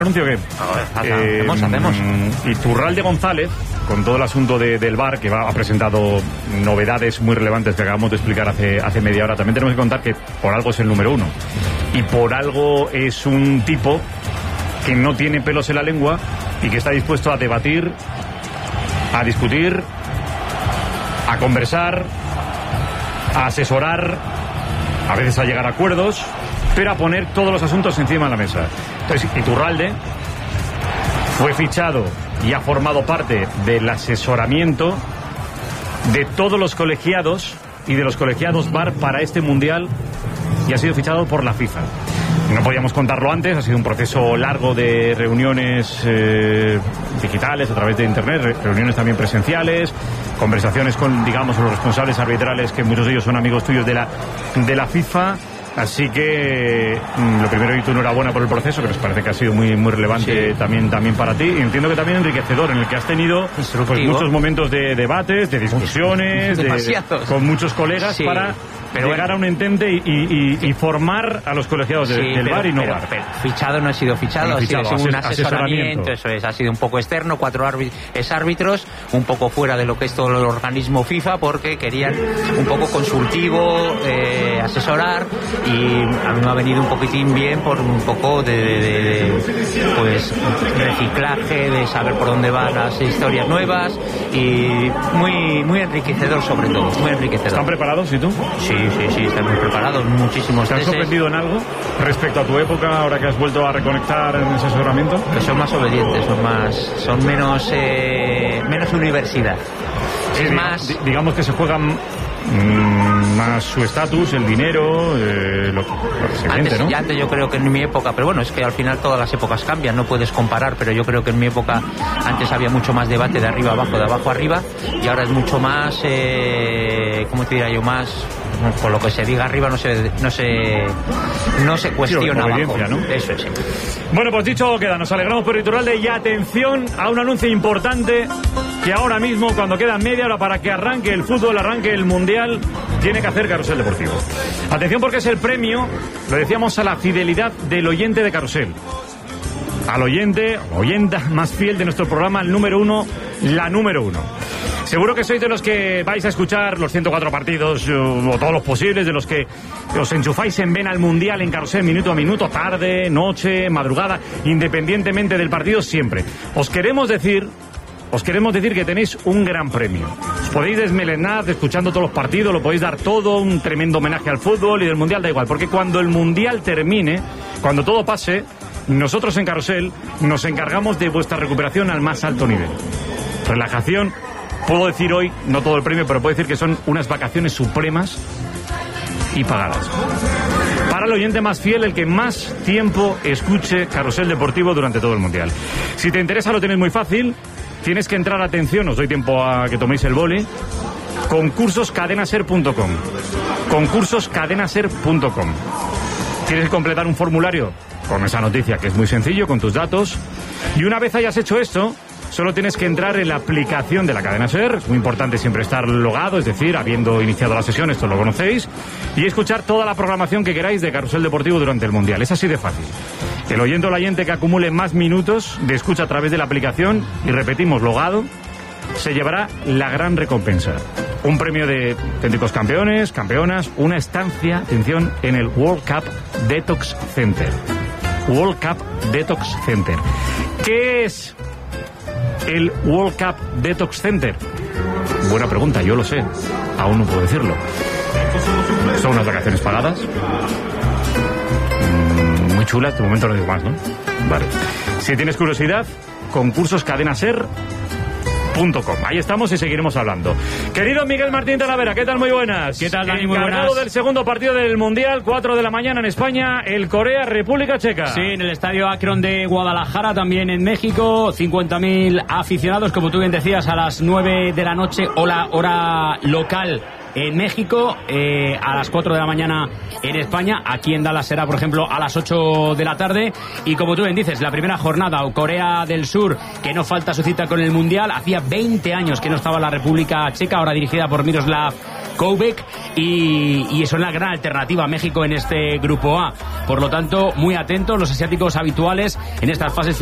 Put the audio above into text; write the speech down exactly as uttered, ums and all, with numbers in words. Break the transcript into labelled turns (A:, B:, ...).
A: Anuncio que
B: eh, hacemos, hacemos.
A: Iturralde González, con todo el asunto de, del V A R, que va, ha presentado novedades muy relevantes que acabamos de explicar hace, hace media hora. También tenemos que contar que por algo es el número uno. Y por algo es un tipo que no tiene pelos en la lengua y que está dispuesto a debatir, a discutir, a conversar, a asesorar, a veces a llegar a acuerdos, pero a poner todos los asuntos encima de la mesa. Entonces, Iturralde fue fichado y ha formado parte del asesoramiento de todos los colegiados y de los colegiados V A R para este Mundial, y ha sido fichado por la FIFA. No podíamos contarlo antes, ha sido un proceso largo de reuniones eh, digitales a través de internet, reuniones también presenciales, conversaciones con, digamos, los responsables arbitrales, que muchos de ellos son amigos tuyos de la, de la FIFA. Así que lo primero, y tu enhorabuena por el proceso, que nos parece que ha sido muy muy relevante, sí, también también para ti, y entiendo que también enriquecedor, en el que has tenido pues, muchos momentos de debates, de discusiones, de, de, con muchos colegas, sí, para pero llegar bueno, a un entente y, y, y, y formar a los colegiados de, sí, del
B: pero,
A: V A R y no
B: pero,
A: V A R.
B: Pero, fichado no ha sido fichado, bueno, ha sido, fichado, un asesoramiento, asesoramiento, eso es, ha sido un poco externo, cuatro es árbitros, un poco fuera de lo que es todo el organismo FIFA, porque querían un poco consultivo, eh, asesorar, y a mí me ha venido un poquitín bien por un poco de, de, de pues reciclaje, de saber por dónde van las historias nuevas, y muy muy enriquecedor, sobre todo, muy enriquecedor.
A: ¿Están preparados, y tú?
B: Sí, sí, sí, están muy preparados, muchísimos.
A: ¿Te han sorprendido en algo respecto a tu época, ahora que has vuelto a reconectar en ese asesoramiento?
B: Que son más obedientes, son más, son menos eh, menos universidad.
A: Sí,
B: es
A: digamos,
B: más,
A: digamos que se juegan Mm, más su estatus, el dinero, eh, lo, lo que se
B: antes,
A: siente, ¿no?
B: Ya antes yo creo que en mi época, pero bueno, es que al final todas las épocas cambian, no puedes comparar, pero yo creo que en mi época antes había mucho más debate de arriba abajo, de abajo arriba, y ahora es mucho más, eh, ¿cómo te diría yo? Más, con lo que se diga arriba no se no se, no se cuestiona, sí, abajo, ¿no? Eso es, sí.
A: Bueno, pues dicho queda, nos alegramos por Iturralde, y atención a un anuncio importante que ahora mismo, cuando queda media hora para que arranque el fútbol, arranque el Mundial, tiene que hacer Carrusel Deportivo. Atención, porque es el premio, lo decíamos, a la fidelidad del oyente de Carrusel. Al oyente, oyenta más fiel de nuestro programa, el número uno, la número uno. Seguro que sois de los que vais a escuchar los ciento cuatro partidos, o todos los posibles, de los que os enchufáis en vena al Mundial en Carrusel minuto a minuto, tarde, noche, madrugada, independientemente del partido, siempre. Os queremos decir... Os queremos decir que tenéis un gran premio. Os podéis desmelenar escuchando todos los partidos, lo podéis dar todo, un tremendo homenaje al fútbol, y del Mundial da igual, porque cuando el Mundial termine, cuando todo pase, nosotros en Carrusel nos encargamos de vuestra recuperación al más alto nivel. Relajación, puedo decir hoy, no todo el premio, pero puedo decir que son unas vacaciones supremas y pagadas. Para el oyente más fiel, el que más tiempo escuche Carrusel Deportivo durante todo el Mundial. Si te interesa, lo tienes muy fácil. Tienes que entrar, atención, os doy tiempo a que toméis el boli, concursos cadenaser punto com. concursos cadenaser punto com. Tienes que completar un formulario con esa noticia, que es muy sencillo, con tus datos. Y una vez hayas hecho esto, solo tienes que entrar en la aplicación de la cadena SER. Es muy importante siempre estar logado, es decir, habiendo iniciado la sesión, esto lo conocéis, y escuchar toda la programación que queráis de Carrusel Deportivo durante el Mundial. Es así de fácil. El oyente o la oyente que acumule más minutos de escucha a través de la aplicación, y repetimos, logado, se llevará la gran recompensa. Un premio de auténticos campeones, campeonas, una estancia, atención, en el World Cup Detox Center. World Cup Detox Center. ¿Qué es el World Cup Detox Center? Buena pregunta, yo lo sé, aún no puedo decirlo. Son unas vacaciones pagadas, mm, muy chulas, de momento no digo más, ¿no? Vale. Si tienes curiosidad, concursos cadenaser punto com. Ahí estamos y seguiremos hablando. Querido Miguel Martín Talavera, ¿qué tal? Muy buenas.
C: ¿Qué tal, Dani? Muy buenas.
A: Encargado del segundo partido del Mundial, cuatro de la mañana en España, el Corea-República Checa.
C: Sí, en el estadio Akron de Guadalajara, también en México, cincuenta mil aficionados, como tú bien decías, a las nueve de la noche, o la hora local en México, eh, a las cuatro de la mañana en España. Aquí en Dallas será, por ejemplo, a las ocho de la tarde. Y como tú bien dices, la primera jornada, o Corea del Sur, que no falta su cita con el Mundial. Hacía veinte años que no estaba la República Checa, ahora dirigida por Miroslav Koubek, y, y eso es la gran alternativa a México en este grupo A. Por lo tanto, muy atentos los asiáticos habituales en estas fases